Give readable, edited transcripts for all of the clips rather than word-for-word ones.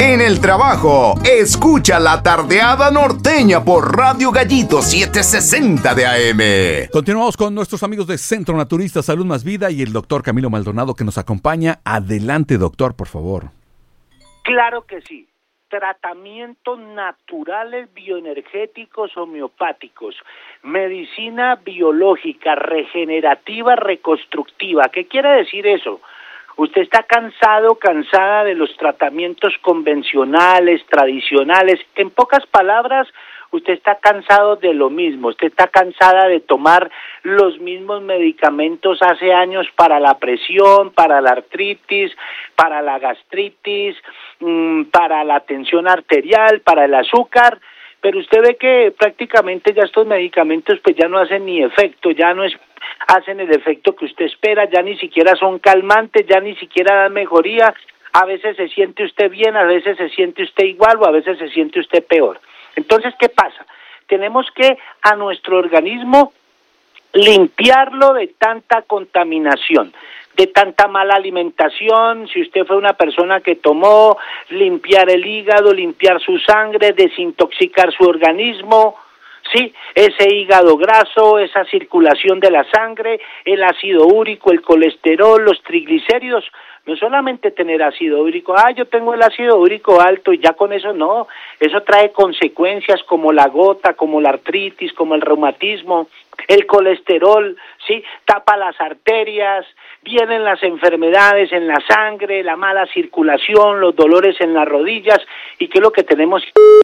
en el trabajo. Escucha La Tardeada Norteña por Radio Gallito 760 de AM. Continuamos con nuestros amigos de Centro Naturista Salud Más Vida y el doctor Camilo Maldonado que nos acompaña. Adelante, doctor, por favor. Claro que sí. Tratamientos naturales, bioenergéticos, homeopáticos, medicina biológica, regenerativa, reconstructiva. ¿Qué quiere decir eso? Usted está cansada de los tratamientos convencionales, tradicionales. En pocas palabras, usted está cansado de lo mismo. Usted está cansada de tomar los mismos medicamentos hace años para la presión, para la artritis, para la gastritis, para la tensión arterial, para el azúcar. Pero usted ve que prácticamente ya estos medicamentos pues ya no hacen ni efecto, ya no hacen el efecto que usted espera, ya ni siquiera son calmantes, ya ni siquiera dan mejoría. A veces se siente usted bien, a veces se siente usted igual o a veces se siente usted peor. Entonces, ¿qué pasa? Tenemos que a nuestro organismo limpiarlo de tanta contaminación, de tanta mala alimentación. Si usted fue una persona que tomó, limpiar el hígado, limpiar su sangre, desintoxicar su organismo, sí, ese hígado graso, esa circulación de la sangre, el ácido úrico, el colesterol, los triglicéridos. No solamente tener ácido úrico, yo tengo el ácido úrico alto y ya con eso no, eso trae consecuencias como la gota, como la artritis, como el reumatismo, el colesterol, ¿sí? Tapa las arterias, vienen las enfermedades en la sangre, la mala circulación, los dolores en las rodillas, ¿y qué es lo que tenemos?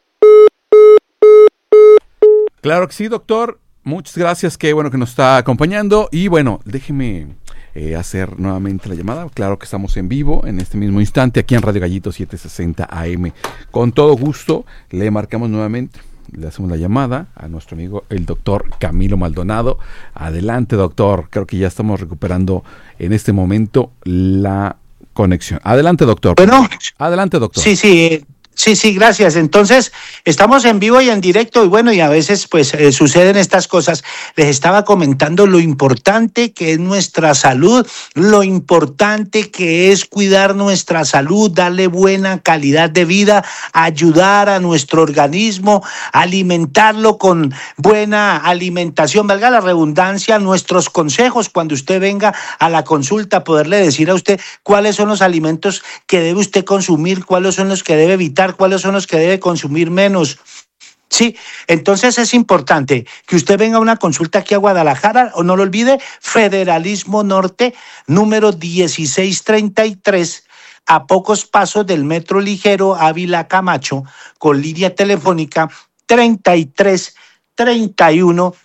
Claro que sí, doctor, muchas gracias, qué bueno que nos está acompañando y bueno, déjeme hacer nuevamente la llamada. Claro que estamos en vivo en este mismo instante aquí en Radio Gallito 760 AM. Con todo gusto le marcamos nuevamente, le hacemos la llamada a nuestro amigo el doctor Camilo Maldonado. Adelante, doctor, creo que ya estamos recuperando en este momento la conexión. Adelante, doctor. Bueno, adelante, doctor. Sí, gracias. Entonces, estamos en vivo y en directo y bueno, y a veces pues suceden estas cosas. Les estaba comentando lo importante que es nuestra salud, lo importante que es cuidar nuestra salud, darle buena calidad de vida, ayudar a nuestro organismo, alimentarlo con buena alimentación, valga la redundancia, nuestros consejos cuando usted venga a la consulta, poderle decir a usted cuáles son los alimentos que debe usted consumir, cuáles son los que debe evitar, cuáles son los que debe consumir menos. Sí, entonces es importante que usted venga a una consulta aquí a Guadalajara, o no lo olvide, Federalismo Norte, número 1633, a pocos pasos del Metro Ligero Ávila Camacho, con línea telefónica 33 31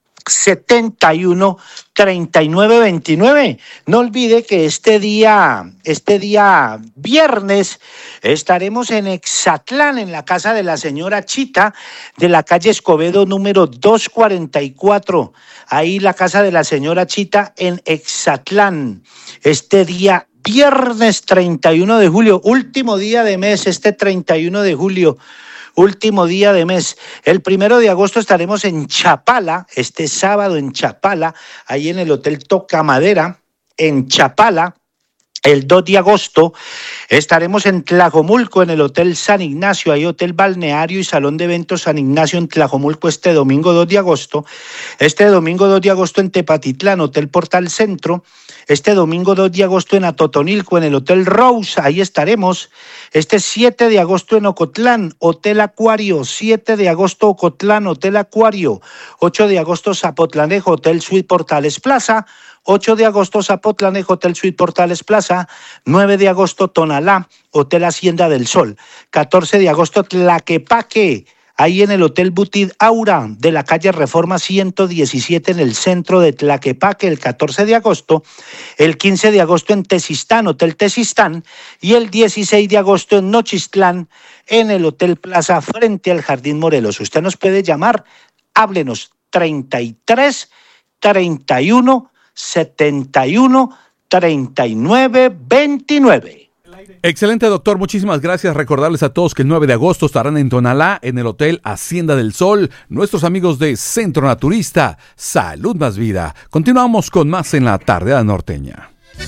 71 39 29. No olvide que este día viernes estaremos en Exatlán, en la casa de la señora Chita, de la calle Escobedo número 244. Ahí la casa de la señora Chita en Exatlán. Este día viernes 31 de julio, último día de mes, este 31 de julio. Último día de mes. El 1 de agosto estaremos en Chapala, este sábado en Chapala, ahí en el Hotel Toca Madera, en Chapala. El 2 de agosto estaremos en Tlajomulco, en el Hotel San Ignacio, hay Hotel Balneario y Salón de Eventos San Ignacio en Tlajomulco este domingo 2 de agosto. Este domingo 2 de agosto en Tepatitlán, Hotel Portal Centro. Este domingo 2 de agosto en Atotonilco, en el Hotel Rose, ahí estaremos. Este 7 de agosto en Ocotlán, Hotel Acuario. 7 de agosto Ocotlán, Hotel Acuario. 8 de agosto Zapotlanejo, Hotel Suite Portales Plaza. 8 de agosto Zapotlanejo, Hotel Suite Portales Plaza. 9 de agosto Tonalá, Hotel Hacienda del Sol. 14 de agosto Tlaquepaque, ahí en el Hotel Butit Aura de la calle Reforma 117 en el centro de Tlaquepaque el 14 de agosto, el 15 de agosto en Tezistán, Hotel Tezistán, y el 16 de agosto en Nochistlán en el Hotel Plaza frente al Jardín Morelos. Usted nos puede llamar, háblenos 33 31 71 39 29. Excelente, doctor, muchísimas gracias. Recordarles a todos que el 9 de agosto estarán en Tonalá, en el Hotel Hacienda del Sol, nuestros amigos de Centro Naturista Salud Más Vida. Continuamos con más en La Tardeada Norteña.